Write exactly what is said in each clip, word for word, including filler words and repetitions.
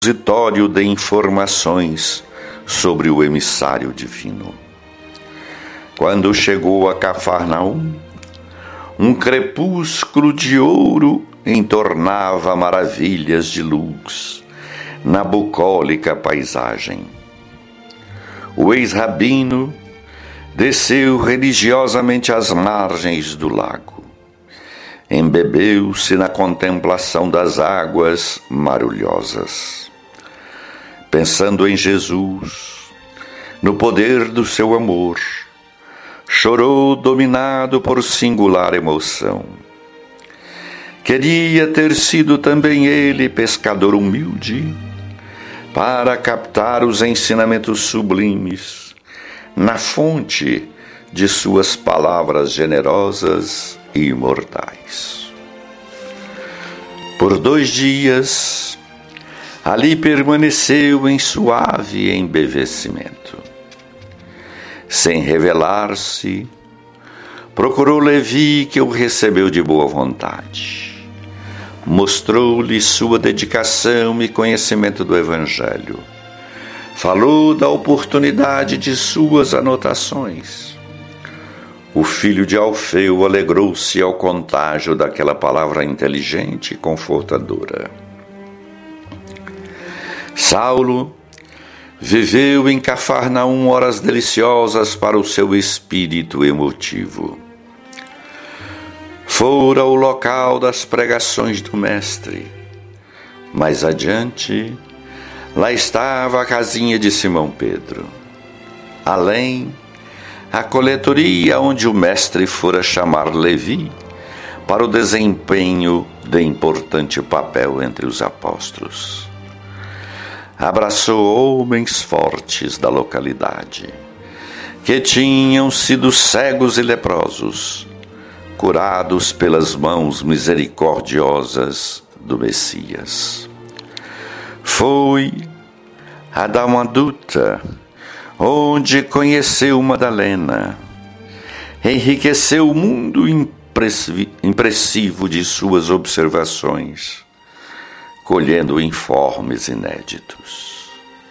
repositório de informações sobre o emissário divino. Quando chegou a Cafarnaum, um crepúsculo de ouro entornava maravilhas de luz na bucólica paisagem. O ex-rabino desceu religiosamente às margens do lago. Embebeu-se na contemplação das águas marulhosas. Pensando em Jesus, no poder do seu amor, chorou dominado por singular emoção. Queria ter sido também ele pescador humilde, para captar os ensinamentos sublimes na fonte de suas palavras generosas e imortais. Por dois dias, ali permaneceu em suave embevecimento. Sem revelar-se, procurou Levi, que o recebeu de boa vontade. Mostrou-lhe sua dedicação e conhecimento do Evangelho. Falou da oportunidade de suas anotações. O filho de Alfeu alegrou-se ao contágio daquela palavra inteligente e confortadora. Saulo viveu em Cafarnaum horas deliciosas para o seu espírito emotivo. Fora o local das pregações do Mestre. Mais adiante, lá estava a casinha de Simão Pedro. Além, a coletoria onde o Mestre fora chamar Levi para o desempenho de importante papel entre os apóstolos. Abraçou homens fortes da localidade, que tinham sido cegos e leprosos, curados pelas mãos misericordiosas do Messias. Foi a Dalmanuta, onde conheceu Madalena, enriqueceu o mundo impressivo de suas observações, colhendo informes inéditos.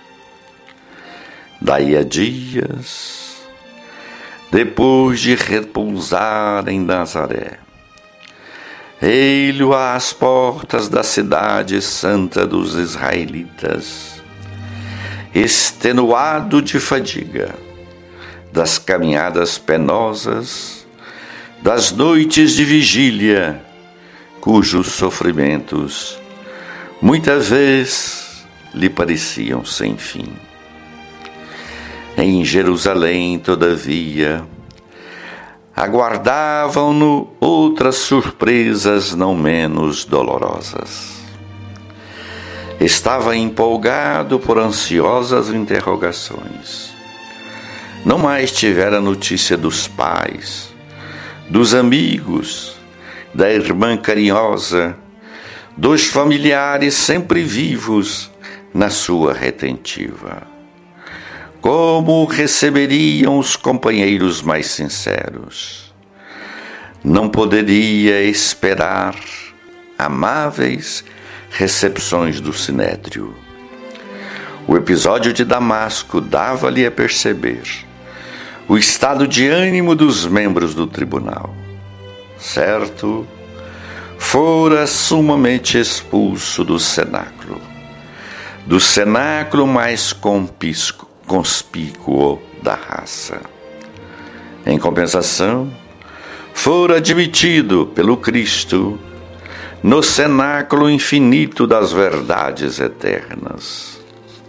Daí a dias, depois de repousar em Nazaré, ele às portas da cidade santa dos israelitas, extenuado de fadiga, das caminhadas penosas, das noites de vigília, cujos sofrimentos muitas vezes lhe pareciam sem fim. Em Jerusalém, todavia, aguardavam-no outras surpresas não menos dolorosas. Estava empolgado por ansiosas interrogações. Não mais tivera notícia dos pais, dos amigos, da irmã carinhosa, dos familiares sempre vivos na sua retentiva. Como receberiam os companheiros mais sinceros? Não poderia esperar amáveis recepções do Sinédrio. O episódio de Damasco dava-lhe a perceber o estado de ânimo dos membros do tribunal. Certo, fora sumamente expulso do cenáculo, do cenáculo mais conspícuo conspícuo da raça. Em compensação, fora admitido pelo Cristo no cenáculo infinito das verdades eternas.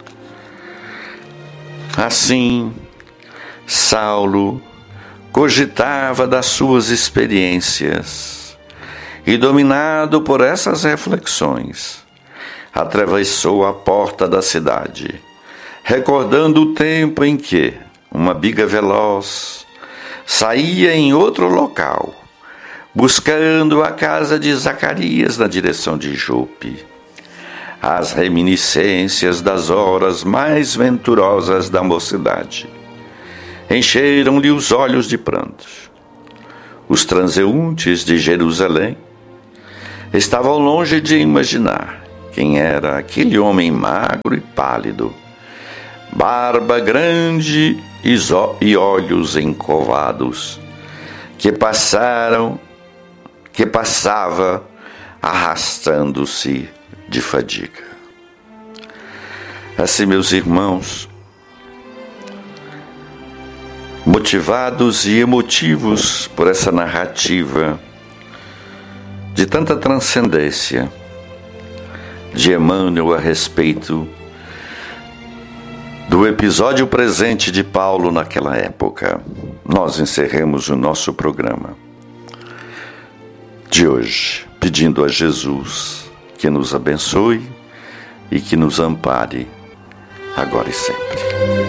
Assim, Saulo cogitava das suas experiências e, dominado por essas reflexões, atravessou a porta da cidade, recordando o tempo em que uma biga veloz saía em outro local, buscando a casa de Zacarias na direção de Jope. As reminiscências das horas mais venturosas da mocidade encheram-lhe os olhos de pranto. Os transeuntes de Jerusalém estavam longe de imaginar quem era aquele homem magro e pálido, barba grande e olhos encovados, que passaram, que passava arrastando-se de fadiga. Assim, meus irmãos, motivados e emotivos por essa narrativa de tanta transcendência de Emmanuel a respeito do episódio presente de Paulo naquela época, nós encerramos o nosso programa de hoje, pedindo a Jesus que nos abençoe e que nos ampare agora e sempre.